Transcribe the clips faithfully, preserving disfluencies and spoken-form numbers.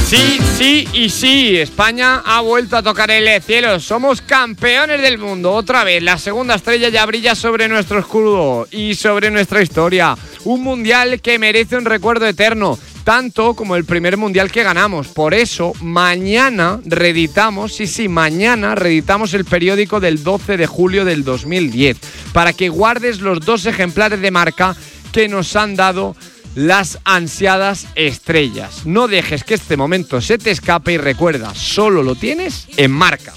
Sí, sí y sí, España ha vuelto a tocar el cielo, somos campeones del mundo, otra vez, la segunda estrella ya brilla sobre nuestro escudo y sobre nuestra historia, un mundial que merece un recuerdo eterno, tanto como el primer mundial que ganamos, por eso mañana reeditamos, sí, sí, mañana reeditamos el periódico del doce de julio del dos mil diez, para que guardes los dos ejemplares de Marca que nos han dado las ansiadas estrellas. No dejes que este momento se te escape y recuerda, solo lo tienes en Marca.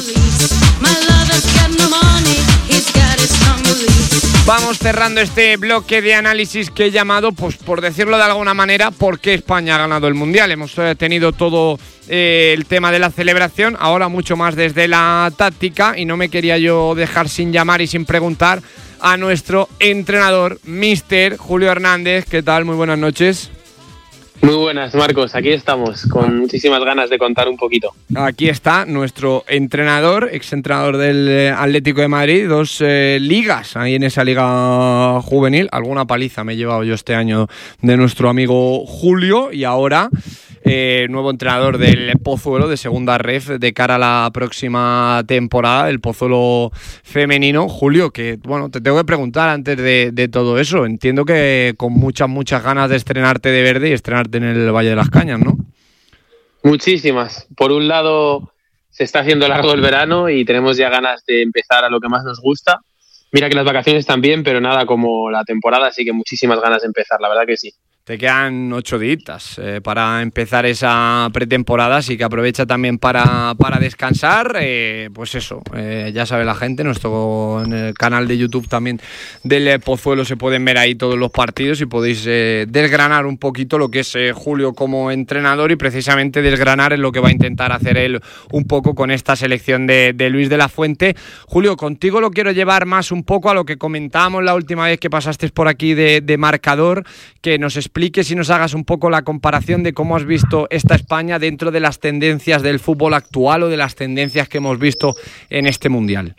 Vamos cerrando este bloque de análisis que he llamado, pues por decirlo de alguna manera, ¿por qué España ha ganado el Mundial? Hemos tenido todo eh, el tema de la celebración, ahora mucho más desde la táctica, y no me quería yo dejar sin llamar y sin preguntar a nuestro entrenador, míster Julio Hernández. ¿Qué tal? Muy buenas noches. Muy buenas, Marcos. Aquí estamos, con muchísimas ganas de contar un poquito. Aquí está nuestro entrenador, exentrenador del Atlético de Madrid, dos eh, ligas ahí en esa liga juvenil. Alguna paliza me he llevado yo este año de nuestro amigo Julio, y ahora eh, nuevo entrenador del Pozuelo de segunda ref de cara a la próxima temporada, el Pozuelo femenino. Julio, que bueno, te tengo que preguntar antes de, de todo eso. Entiendo que con muchas, muchas ganas de estrenarte de verde y estrenarte en el Valle de las Cañas, ¿no? Muchísimas. Por un lado, se está haciendo largo el verano y tenemos ya ganas de empezar a lo que más nos gusta. Mira que las vacaciones también, pero nada como la temporada, así que muchísimas ganas de empezar, la verdad que sí. Te quedan ocho días eh, para empezar esa pretemporada, así que aprovecha también para, para descansar. Eh, pues eso, eh, ya sabe la gente, nuestro en el canal de YouTube también del Pozuelo se pueden ver ahí todos los partidos y podéis eh, desgranar un poquito lo que es eh, Julio como entrenador, y precisamente desgranar es lo que va a intentar hacer él un poco con esta selección de, de Luis de la Fuente. Julio, contigo lo quiero llevar más un poco a lo que comentábamos la última vez que pasaste por aquí de, de marcador, que nos expliques y nos hagas un poco la comparación de cómo has visto esta España dentro de las tendencias del fútbol actual o de las tendencias que hemos visto en este Mundial.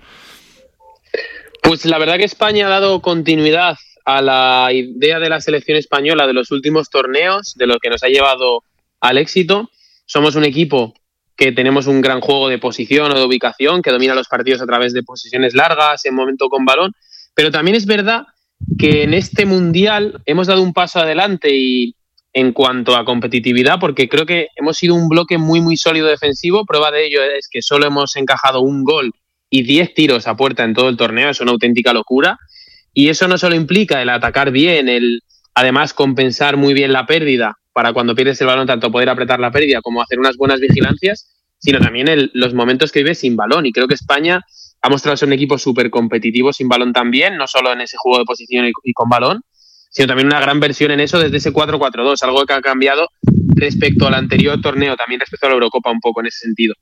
Pues la verdad que España ha dado continuidad a la idea de la selección española de los últimos torneos, de lo que nos ha llevado al éxito. Somos un equipo que tenemos un gran juego de posición o de ubicación, que domina los partidos a través de posiciones largas, en momento con balón, pero también es verdad que en este Mundial hemos dado un paso adelante y en cuanto a competitividad, porque creo que hemos sido un bloque muy muy sólido defensivo. Prueba de ello es que solo hemos encajado un gol y diez tiros a puerta en todo el torneo. Es una auténtica locura, y eso no solo implica el atacar bien, el además compensar muy bien la pérdida para cuando pierdes el balón, tanto poder apretar la pérdida como hacer unas buenas vigilancias, sino también el, los momentos que vives sin balón. Y creo que España ha mostrado ser un equipo súper competitivo sin balón también, no solo en ese juego de posición y, y con balón, sino también una gran versión en eso desde ese cuatro cuatro dos, algo que ha cambiado respecto al anterior torneo, también respecto a la Eurocopa un poco en ese sentido.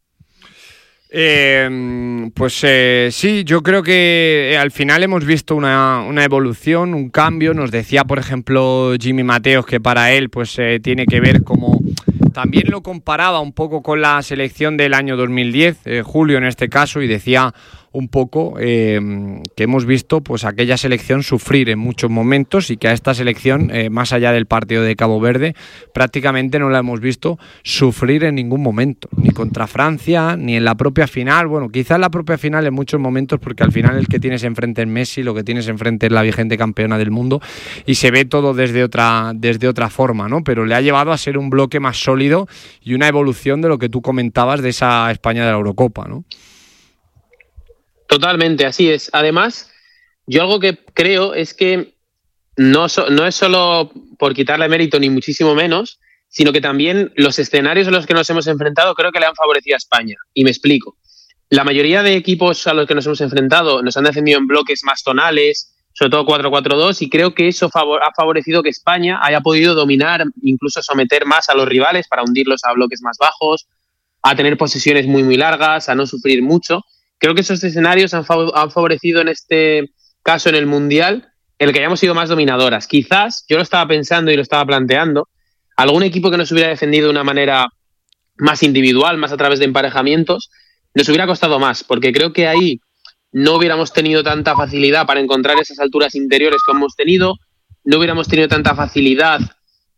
Eh, pues eh, sí, yo creo que eh, al final hemos visto una, una evolución, un cambio. Nos decía, por ejemplo, Jimmy Mateos que para él pues eh, tiene que ver como... También lo comparaba un poco con la selección del año dos mil diez, eh, Julio en este caso, y decía un poco eh, que hemos visto pues aquella selección sufrir en muchos momentos, y que a esta selección, eh, más allá del partido de Cabo Verde, prácticamente no la hemos visto sufrir en ningún momento, ni contra Francia, ni en la propia final. Bueno, quizás en la propia final en muchos momentos, porque al final el que tienes enfrente es Messi, lo que tienes enfrente es la vigente campeona del mundo, y se ve todo desde otra, desde otra forma, ¿no? Pero le ha llevado a ser un bloque más sólido y una evolución de lo que tú comentabas de esa España de la Eurocopa, ¿no? Totalmente, así es. Además, yo algo que creo es que no, so, no es solo por quitarle mérito ni muchísimo menos, sino que también los escenarios a los que nos hemos enfrentado creo que le han favorecido a España. Y me explico. La mayoría de equipos a los que nos hemos enfrentado nos han defendido en bloques más tonales, sobre todo cuatro cuatro dos, y creo que eso favor- ha favorecido que España haya podido dominar, incluso someter más a los rivales para hundirlos a bloques más bajos, a tener posesiones muy muy largas, a no sufrir mucho. Creo que esos escenarios han, fav- han favorecido en este caso en el Mundial el que hayamos sido más dominadoras. Quizás, yo lo estaba pensando y lo estaba planteando, algún equipo que nos hubiera defendido de una manera más individual, más a través de emparejamientos, nos hubiera costado más, porque creo que ahí no hubiéramos tenido tanta facilidad para encontrar esas alturas interiores que hemos tenido, no hubiéramos tenido tanta facilidad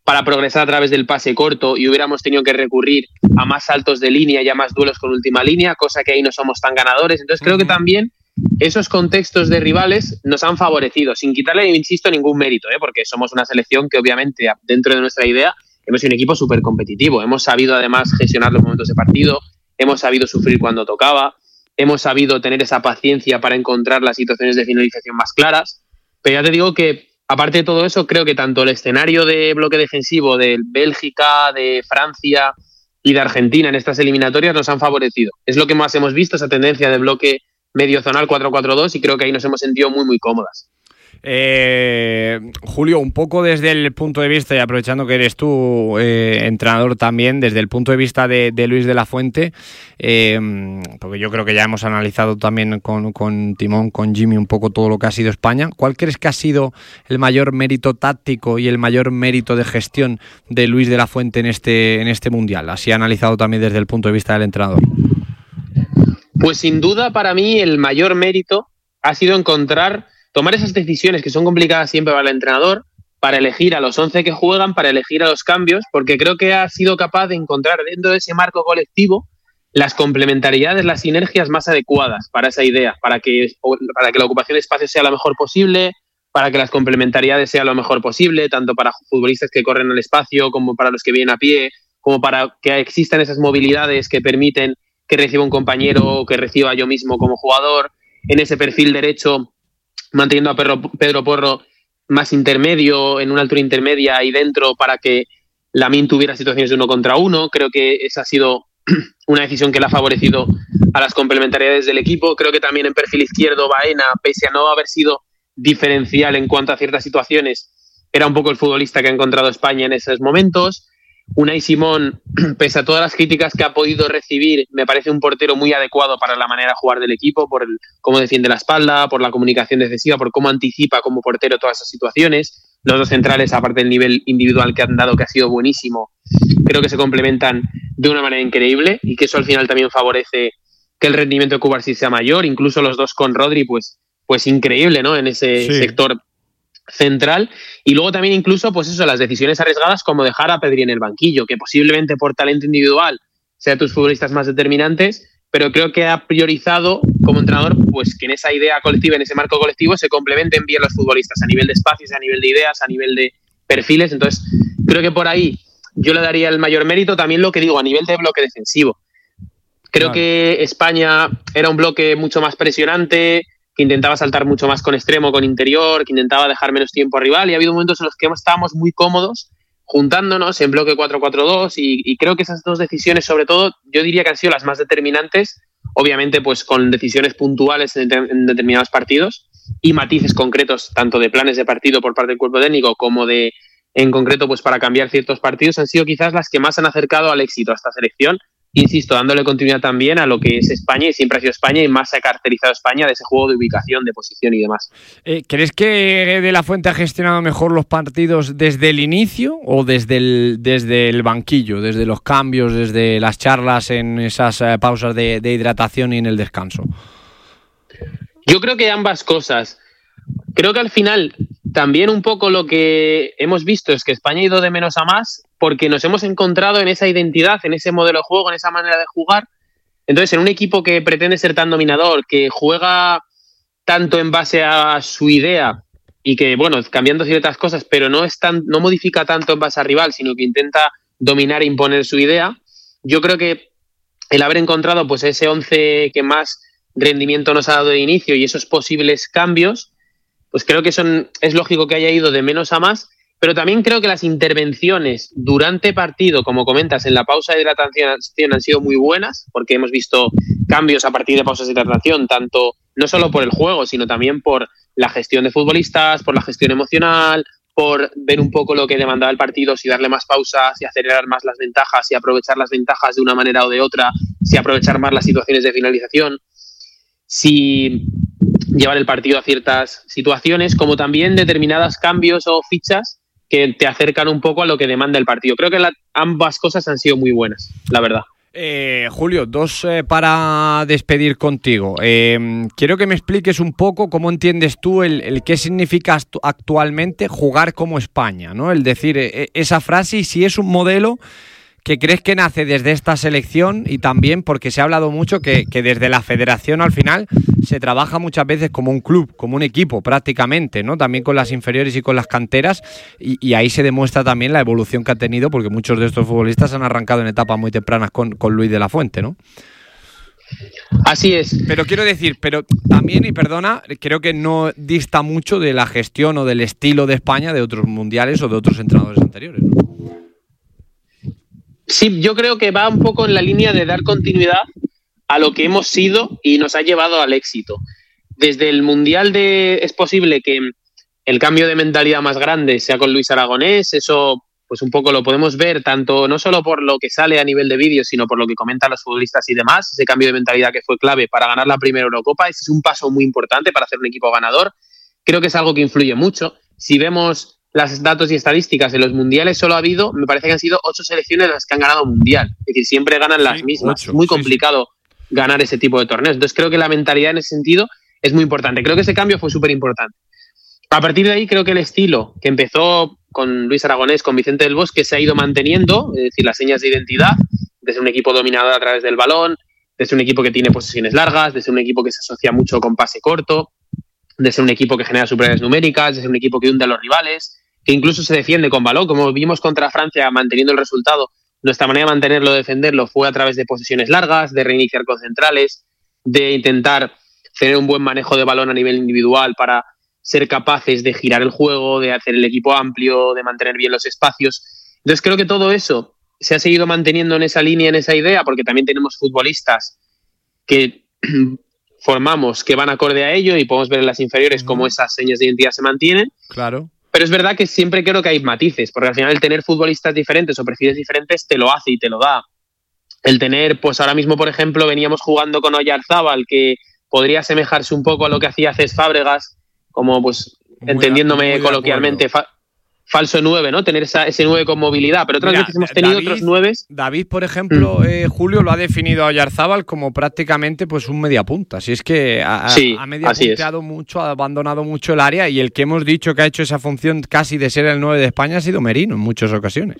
para progresar a través del pase corto y hubiéramos tenido que recurrir a más saltos de línea y a más duelos con última línea, cosa que ahí no somos tan ganadores. Entonces creo que también esos contextos de rivales nos han favorecido, sin quitarle, insisto, ningún mérito, ¿eh? Porque somos una selección que obviamente dentro de nuestra idea hemos sido un equipo súper competitivo. Hemos sabido además gestionar los momentos de partido, hemos sabido sufrir cuando tocaba, hemos sabido tener esa paciencia para encontrar las situaciones de finalización más claras. Pero ya te digo que, aparte de todo eso, creo que tanto el escenario de bloque defensivo de Bélgica, de Francia y de Argentina en estas eliminatorias nos han favorecido. Es lo que más hemos visto, esa tendencia de bloque medio zonal cuatro cuatro dos, y creo que ahí nos hemos sentido muy, muy cómodas. Eh, Julio, un poco desde el punto de vista, y aprovechando que eres tú eh, entrenador también, desde el punto de vista de, de Luis de la Fuente, eh, porque yo creo que ya hemos analizado también con, con Timón, con Jimmy, un poco todo lo que ha sido España. ¿Cuál crees que ha sido el mayor mérito táctico y el mayor mérito de gestión de Luis de la Fuente en este, en este Mundial? Así analizado también desde el punto de vista del entrenador. Pues sin duda para mí el mayor mérito ha sido encontrar, tomar esas decisiones que son complicadas siempre para el entrenador, para elegir a los once que juegan, para elegir a los cambios, porque creo que ha sido capaz de encontrar dentro de ese marco colectivo las complementariedades, las sinergias más adecuadas para esa idea, para que, para que la ocupación de espacio sea lo mejor posible, para que las complementariedades sean lo mejor posible, tanto para futbolistas que corren al espacio como para los que vienen a pie, como para que existan esas movilidades que permiten que reciba un compañero o que reciba yo mismo como jugador, en ese perfil derecho, manteniendo a Pedro, Pedro Porro más intermedio, en una altura intermedia ahí dentro, para que Lamine tuviera situaciones de uno contra uno. Creo que esa ha sido una decisión que le ha favorecido a las complementariedades del equipo. Creo que también en perfil izquierdo Baena, pese a no haber sido diferencial en cuanto a ciertas situaciones, era un poco el futbolista que ha encontrado España en esos momentos. Unai Simón, pese a todas las críticas que ha podido recibir, me parece un portero muy adecuado para la manera de jugar del equipo, por el, cómo defiende la espalda, por la comunicación defensiva, por cómo anticipa como portero todas esas situaciones. Los dos centrales, aparte del nivel individual que han dado, que ha sido buenísimo, creo que se complementan de una manera increíble, y que eso al final también favorece que el rendimiento de Cubarsí sea mayor. Incluso los dos con Rodri, pues, pues increíble, ¿no? En ese sí. sector central. Y luego también incluso, pues eso, las decisiones arriesgadas como dejar a Pedri en el banquillo, que posiblemente por talento individual sea tus futbolistas más determinantes, pero creo que ha priorizado como entrenador pues que en esa idea colectiva, en ese marco colectivo, se complementen bien los futbolistas a nivel de espacios, a nivel de ideas, a nivel de perfiles. Entonces creo que por ahí yo le daría el mayor mérito. También lo que digo a nivel de bloque defensivo, creo claro. que España era un bloque mucho más presionante, que intentaba saltar mucho más con extremo, con interior, que intentaba dejar menos tiempo al rival, y ha habido momentos en los que estábamos muy cómodos juntándonos en bloque cuatro cuatro dos, y, y creo que esas dos decisiones, sobre todo, yo diría que han sido las más determinantes, obviamente pues con decisiones puntuales en, en determinados partidos y matices concretos, tanto de planes de partido por parte del cuerpo técnico como de, en concreto, pues para cambiar ciertos partidos, han sido quizás las que más han acercado al éxito a esta selección. Insisto, dándole continuidad también a lo que es España, y siempre ha sido España, y más se ha caracterizado España de ese juego de ubicación, de posición y demás. Eh, ¿Crees que De la Fuente ha gestionado mejor los partidos desde el inicio o desde el, desde el banquillo, desde los cambios, desde las charlas en esas eh, pausas de, de hidratación y en el descanso? Yo creo que ambas cosas. Creo que al final también un poco lo que hemos visto es que España ha ido de menos a más, porque nos hemos encontrado en esa identidad, en ese modelo de juego, en esa manera de jugar. Entonces, en un equipo que pretende ser tan dominador, que juega tanto en base a su idea y que, bueno, cambiando ciertas cosas, pero no, es tan, no modifica tanto en base al rival, sino que intenta dominar e imponer su idea, yo creo que el haber encontrado pues ese once que más rendimiento nos ha dado de inicio y esos posibles cambios, pues creo que son, es lógico que haya ido de menos a más. Pero también creo que las intervenciones durante partido, como comentas, en la pausa de hidratación han sido muy buenas, porque hemos visto cambios a partir de pausas de hidratación, tanto no solo por el juego, sino también por la gestión de futbolistas, por la gestión emocional, por ver un poco lo que demandaba el partido, si darle más pausas, si acelerar más las ventajas, si aprovechar las ventajas de una manera o de otra, si aprovechar más las situaciones de finalización, si llevar el partido a ciertas situaciones, como también determinados cambios o fichas que te acercan un poco a lo que demanda el partido. Creo que la, ambas cosas han sido muy buenas, la verdad. Eh, Julio, dos eh, para despedir contigo. Eh, quiero que me expliques un poco cómo entiendes tú el, el qué significa actualmente jugar como España, ¿no? El decir eh, esa frase y si es un modelo que crees que nace desde esta selección y también porque se ha hablado mucho que, que desde la federación al final se trabaja muchas veces como un club, como un equipo prácticamente, ¿no? También con las inferiores y con las canteras y, y ahí se demuestra también la evolución que ha tenido porque muchos de estos futbolistas han arrancado en etapas muy tempranas con, con Luis de la Fuente, ¿no? Así es. Pero quiero decir, pero también, y perdona, creo que no dista mucho de la gestión o del estilo de España de otros mundiales o de otros entrenadores anteriores, ¿no? Sí, yo creo que va un poco en la línea de dar continuidad a lo que hemos sido y nos ha llevado al éxito. Desde el Mundial de es posible que el cambio de mentalidad más grande sea con Luis Aragonés, eso pues un poco lo podemos ver tanto no solo por lo que sale a nivel de vídeos, sino por lo que comentan los futbolistas y demás, ese cambio de mentalidad que fue clave para ganar la primera Eurocopa, ese es un paso muy importante para hacer un equipo ganador, creo que es algo que influye mucho. Si vemos los datos y estadísticas en los mundiales solo ha habido, me parece que han sido ocho selecciones las que han ganado mundial. Es decir, siempre ganan las sí, mismas. Ocho, es muy complicado sí, sí. ganar ese tipo de torneos. Entonces creo que la mentalidad en ese sentido es muy importante. Creo que ese cambio fue súper importante. A partir de ahí creo que el estilo que empezó con Luis Aragonés, con Vicente del Bosque, se ha ido manteniendo, es decir, las señas de identidad, de ser un equipo dominador a través del balón, de ser un equipo que tiene posesiones largas, de ser un equipo que se asocia mucho con pase corto, de ser un equipo que genera superioridades numéricas, de ser un equipo que hunde a los rivales, que incluso se defiende con balón, como vimos contra Francia manteniendo el resultado. Nuestra manera de mantenerlo, de defenderlo, fue a través de posesiones largas, de reiniciar con centrales, de intentar tener un buen manejo de balón a nivel individual para ser capaces de girar el juego, de hacer el equipo amplio, de mantener bien los espacios. Entonces creo que todo eso se ha seguido manteniendo en esa línea, en esa idea, porque también tenemos futbolistas que formamos que van acorde a ello y podemos ver en las inferiores uh-huh. cómo esas señas de identidad se mantienen. Claro. Pero es verdad que siempre creo que hay matices, porque al final el tener futbolistas diferentes o perfiles diferentes te lo hace y te lo da. El tener, pues ahora mismo, por ejemplo, veníamos jugando con Oyarzábal, que podría asemejarse un poco a lo que hacía Cés Fábregas, como pues muy entendiéndome muy coloquialmente, fa- falso nueve, ¿no? Tener esa, ese nueve con movilidad, pero otras Mira, veces hemos tenido David, otros nueves. David, por ejemplo, mm. eh, Julio lo ha definido a Oyarzábal como prácticamente pues un mediapunta. Si es que ha, sí, ha mediapunteado mucho, ha abandonado mucho el área y el que hemos dicho que ha hecho esa función casi de ser el nueve de España ha sido Merino en muchas ocasiones.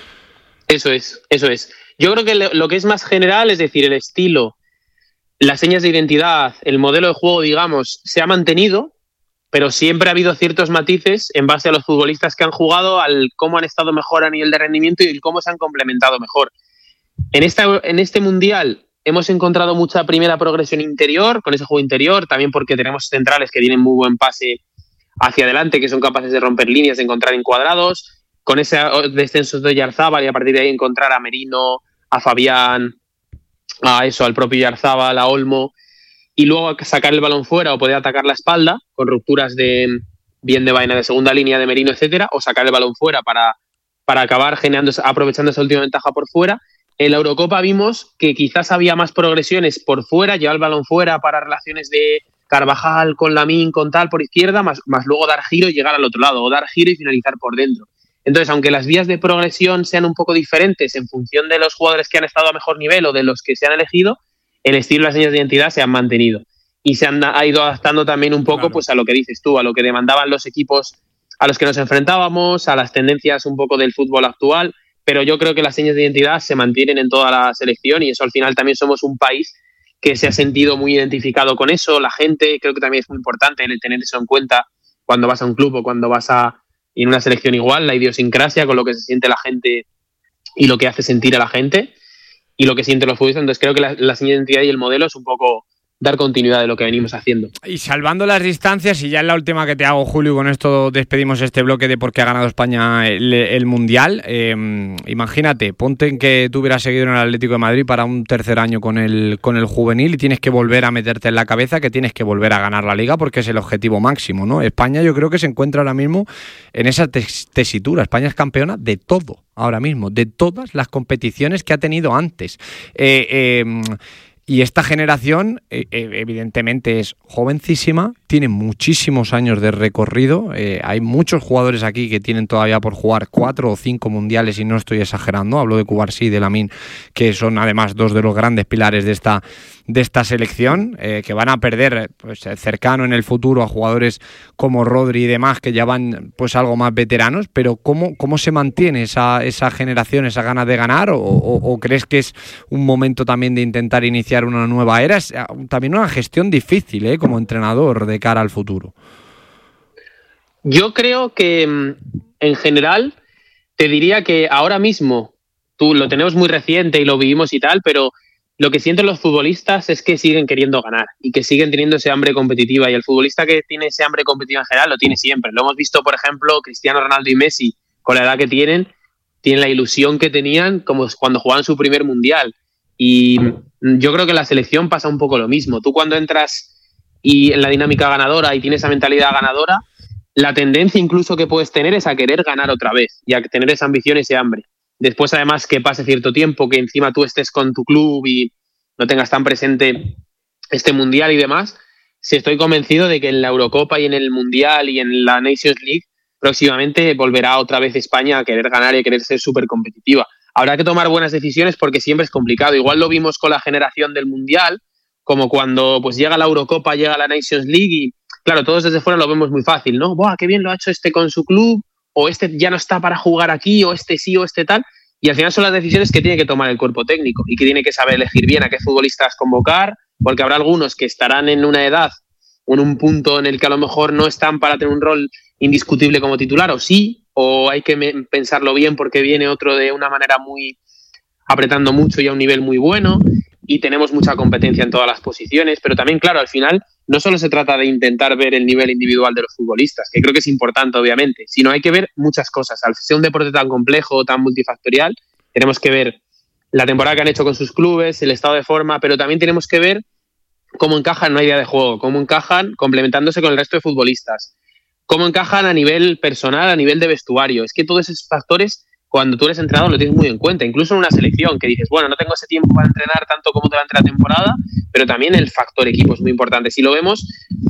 Eso es, eso es. Yo creo que lo que es más general, es decir, el estilo, las señas de identidad, el modelo de juego, digamos, se ha mantenido, pero siempre ha habido ciertos matices en base a los futbolistas que han jugado, al cómo han estado mejor a nivel de rendimiento y el cómo se han complementado mejor. En, esta, en este Mundial hemos encontrado mucha primera progresión interior, con ese juego interior, también porque tenemos centrales que tienen muy buen pase hacia adelante, que son capaces de romper líneas, de encontrar encuadrados, con ese descenso de Oyarzábal y a partir de ahí encontrar a Merino, a Fabián, a eso, al propio Oyarzábal, a Olmo, y luego sacar el balón fuera o poder atacar la espalda con rupturas de bien de vaina de segunda línea de Merino, etcétera, o sacar el balón fuera para, para acabar generando, aprovechando esa última ventaja por fuera. En la Eurocopa vimos que quizás había más progresiones por fuera, llevar el balón fuera para relaciones de Carvajal con Lamine, con tal por izquierda, más, más luego dar giro y llegar al otro lado, o dar giro y finalizar por dentro. Entonces, aunque las vías de progresión sean un poco diferentes en función de los jugadores que han estado a mejor nivel o de los que se han elegido, el estilo y las señas de identidad se han mantenido y se han ha ido adaptando también un poco claro. pues a lo que dices tú, a lo que demandaban los equipos a los que nos enfrentábamos, a las tendencias un poco del fútbol actual, pero yo creo que las señas de identidad se mantienen en toda la selección y eso al final también somos un país que se ha sentido muy identificado con eso, la gente, creo que también es muy importante el tener eso en cuenta cuando vas a un club o cuando vas a en una selección igual, la idiosincrasia con lo que se siente la gente y lo que hace sentir a la gente y lo que sienten los futbolistas. Entonces creo que la, la señal de identidad y el modelo es un poco dar continuidad de lo que venimos haciendo. Y salvando las distancias, y ya es la última que te hago, Julio, con esto despedimos este bloque de por qué ha ganado España el, el Mundial. Eh, imagínate, ponte en que tú hubieras seguido en el Atlético de Madrid para un tercer año con el, con el juvenil y tienes que volver a meterte en la cabeza que tienes que volver a ganar la Liga porque es el objetivo máximo, ¿no? España yo creo que se encuentra ahora mismo en esa tes- tesitura. España es campeona de todo ahora mismo, de todas las competiciones que ha tenido antes. Eh, eh, Y esta generación, eh, evidentemente, es jovencísima, tiene muchísimos años de recorrido. Eh, hay muchos jugadores aquí que tienen todavía por jugar cuatro o cinco mundiales, y no estoy exagerando. Hablo de Cubarsí y de Lamine, que son además dos de los grandes pilares de esta, de esta selección, eh, que van a perder pues, cercano en el futuro a jugadores como Rodri y demás, que ya van pues, algo más veteranos. Pero ¿cómo, cómo se mantiene esa, esa generación, esa ganas de ganar? ¿O, o, o crees que es un momento también de intentar iniciar una nueva era? Es también una gestión difícil, ¿eh? Como entrenador de cara al futuro. Yo creo que en general te diría que ahora mismo tú lo tenemos muy reciente y lo vivimos y tal, pero lo que sienten los futbolistas es que siguen queriendo ganar y que siguen teniendo ese hambre competitiva, y el futbolista que tiene ese hambre competitiva en general lo tiene siempre. Lo hemos visto, por ejemplo, Cristiano Ronaldo y Messi, con la edad que tienen, tienen la ilusión que tenían como cuando jugaban su primer mundial. Y yo creo que en la selección pasa un poco lo mismo. Tú cuando entras y en la dinámica ganadora y tienes esa mentalidad ganadora, la tendencia incluso que puedes tener es a querer ganar otra vez y a tener esa ambición y ese hambre. Después, además, que pase cierto tiempo, que encima tú estés con tu club y no tengas tan presente este mundial y demás, sí estoy convencido de que en la Eurocopa y en el Mundial y en la Nations League próximamente volverá otra vez España a querer ganar y a querer ser súper competitiva. Habrá que tomar buenas decisiones porque siempre es complicado. Igual lo vimos con la generación del Mundial, como cuando pues llega la Eurocopa, llega la Nations League y, claro, todos desde fuera lo vemos muy fácil, ¿no? ¡Buah, qué bien lo ha hecho este con su club! O este ya no está para jugar aquí, o este sí, o este tal. Y al final son las decisiones que tiene que tomar el cuerpo técnico y que tiene que saber elegir bien a qué futbolistas convocar, porque habrá algunos que estarán en una edad o en un punto en el que a lo mejor no están para tener un rol indiscutible como titular, o sí, o hay que me- pensarlo bien porque viene otro de una manera muy apretando mucho y a un nivel muy bueno, y tenemos mucha competencia en todas las posiciones. Pero también, claro, al final no solo se trata de intentar ver el nivel individual de los futbolistas, que creo que es importante obviamente, sino hay que ver muchas cosas. Al ser un deporte tan complejo, tan multifactorial, tenemos que ver la temporada que han hecho con sus clubes, el estado de forma, pero también tenemos que ver cómo encajan en una idea de juego, cómo encajan complementándose con el resto de futbolistas, cómo encajan a nivel personal, a nivel de vestuario. Es que todos esos factores, cuando tú eres entrenador, lo tienes muy en cuenta. Incluso en una selección que dices, bueno, no tengo ese tiempo para entrenar tanto como durante la temporada, pero también el factor equipo es muy importante. Si lo vemos,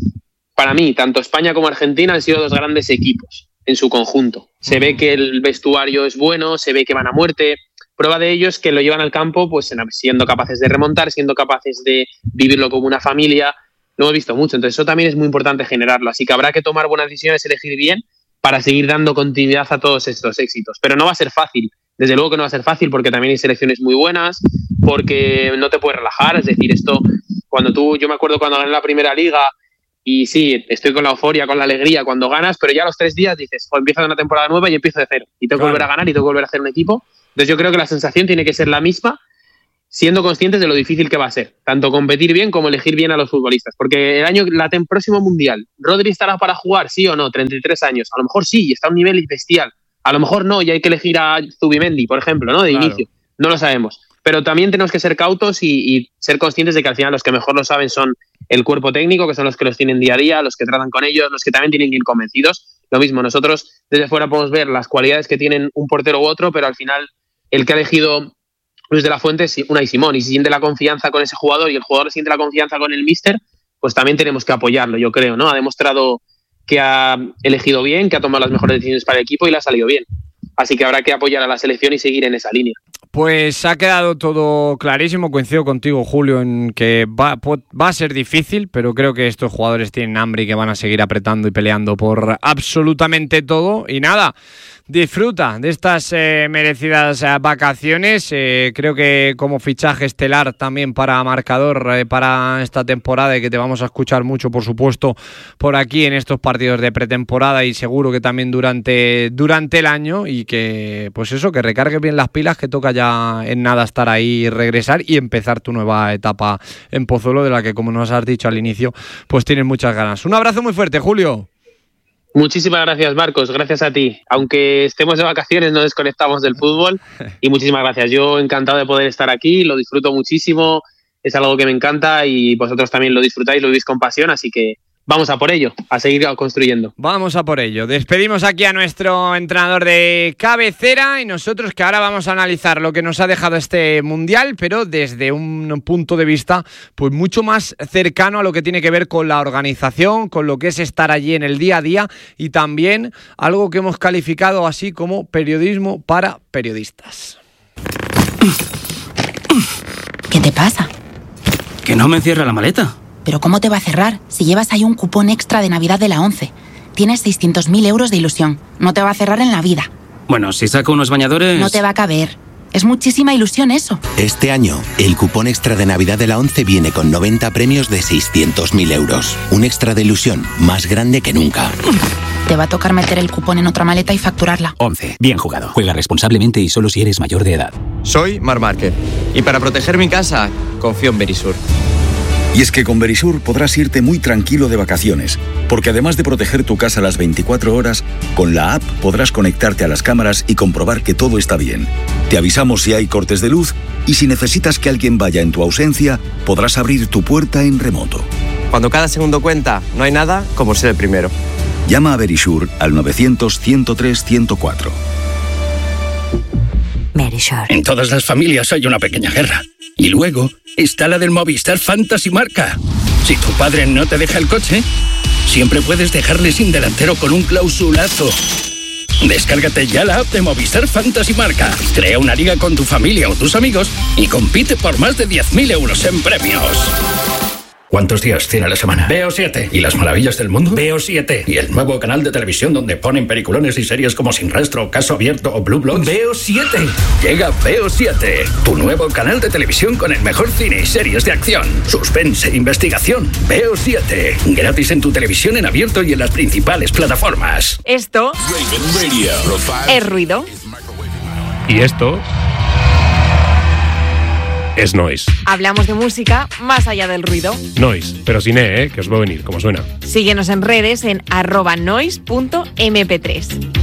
para mí, tanto España como Argentina han sido dos grandes equipos en su conjunto. Se ve que el vestuario es bueno, se ve que van a muerte. Prueba de ello es que lo llevan al campo pues siendo capaces de remontar, siendo capaces de vivirlo como una familia. Lo hemos visto mucho, entonces eso también es muy importante generarlo. Así que habrá que tomar buenas decisiones, elegir bien, para seguir dando continuidad a todos estos éxitos. Pero no va a ser fácil, desde luego que no va a ser fácil, porque también hay selecciones muy buenas, porque no te puedes relajar. Es decir, esto, cuando tú, yo me acuerdo cuando gané la primera liga, y sí, estoy con la euforia, con la alegría cuando ganas, pero ya a los tres días dices, oh, empieza una temporada nueva y empiezo de cero, y tengo que volver a ganar y tengo que volver a hacer un equipo. Entonces yo creo que la sensación tiene que ser la misma, siendo conscientes de lo difícil que va a ser, tanto competir bien como elegir bien a los futbolistas. Porque el año, la tem- próximo Mundial, ¿Rodri estará para jugar, sí o no? treinta y tres años. A lo mejor sí, y está a un nivel bestial. A lo mejor no, y hay que elegir a Zubimendi, por ejemplo, ¿no? De claro. Inicio. No lo sabemos. Pero también tenemos que ser cautos y, y ser conscientes de que al final los que mejor lo saben son el cuerpo técnico, que son los que los tienen día a día, los que tratan con ellos, los que también tienen que ir convencidos. Lo mismo, nosotros desde fuera podemos ver las cualidades que tienen un portero u otro, pero al final el que ha elegido Luis de la Fuente es Unai Simón, y si siente la confianza con ese jugador y el jugador siente la confianza con el míster, pues también tenemos que apoyarlo, yo creo, ¿no? Ha demostrado que ha elegido bien, que ha tomado las mejores decisiones para el equipo y le ha salido bien. Así que habrá que apoyar a la selección y seguir en esa línea. Pues ha quedado todo clarísimo. Coincido contigo, Julio, en que va, va a ser difícil, pero creo que estos jugadores tienen hambre y que van a seguir apretando y peleando por absolutamente todo. Y nada, disfruta de estas eh, merecidas eh, vacaciones. Eh, creo que como fichaje estelar también para marcador eh, para esta temporada, y que te vamos a escuchar mucho, por supuesto, por aquí en estos partidos de pretemporada, y seguro que también durante, durante el año. Y que, pues eso, que recargues bien las pilas, que toca ya en nada estar ahí, regresar y empezar tu nueva etapa en Pozuelo, de la que, como nos has dicho al inicio, pues tienes muchas ganas. Un abrazo muy fuerte, Julio. Muchísimas gracias, Marcos, gracias a ti. Aunque estemos de vacaciones, no desconectamos del fútbol, y muchísimas gracias. Yo encantado de poder estar aquí, lo disfruto muchísimo, es algo que me encanta y vosotros también lo disfrutáis, lo vivís con pasión, así que vamos a por ello, a seguir construyendo. Vamos a por ello. Despedimos aquí a nuestro entrenador de cabecera y nosotros que ahora vamos a analizar lo que nos ha dejado este Mundial, pero desde un punto de vista pues mucho más cercano a lo que tiene que ver con la organización, con lo que es estar allí en el día a día y también algo que hemos calificado así como periodismo para periodistas. ¿Qué te pasa? Que no me cierra la maleta. ¿Pero cómo te va a cerrar si llevas ahí un cupón extra de Navidad de la ONCE? Tienes seiscientos mil euros de ilusión. No te va a cerrar en la vida. Bueno, si saco unos bañadores... No te va a caber. Es muchísima ilusión eso. Este año, el cupón extra de Navidad de la ONCE viene con noventa premios de seiscientos mil euros. Un extra de ilusión más grande que nunca. Te va a tocar meter el cupón en otra maleta y facturarla. ONCE. Bien jugado. Juega responsablemente y solo si eres mayor de edad. Soy Marc Márquez. Y para proteger mi casa, confío en Verisur. Y es que con Verisur podrás irte muy tranquilo de vacaciones, porque además de proteger tu casa las veinticuatro horas, con la app podrás conectarte a las cámaras y comprobar que todo está bien. Te avisamos si hay cortes de luz y si necesitas que alguien vaya en tu ausencia, podrás abrir tu puerta en remoto. Cuando cada segundo cuenta, no hay nada como ser el primero. Llama a Verisur al novecientos, ciento tres, ciento cuatro. Verisur. En todas las familias hay una pequeña guerra. Y luego está la del Movistar Fantasy Marca. Si tu padre no te deja el coche, siempre puedes dejarle sin delantero con un clausulazo. Descárgate ya la app de Movistar Fantasy Marca. Crea una liga con tu familia o tus amigos y compite por más de diez mil euros en premios. ¿Cuántos días tiene la semana? Veo siete. ¿Y las maravillas del mundo? Veo siete. ¿Y el nuevo canal de televisión donde ponen peliculones y series como Sin Rastro, Caso Abierto o Blue Bloods? Veo siete. Llega Veo siete. Tu nuevo canal de televisión con el mejor cine y series de acción, suspense e investigación. Veo siete. Gratis en tu televisión en abierto y en las principales plataformas. Esto es ruido. Y esto es noise. Hablamos de música más allá del ruido. Noise, pero sin E, ¿eh? Que os va a venir, como suena. Síguenos en redes en arroba noise punto eme pe tres.